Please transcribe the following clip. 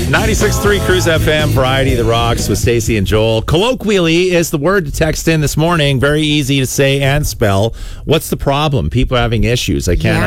96.3 Cruise FM, Variety of the Rocks with Stacey and Joel. Colloquially is the word to text in this morning. Very easy to say and spell. What's the problem? People are having issues. I can't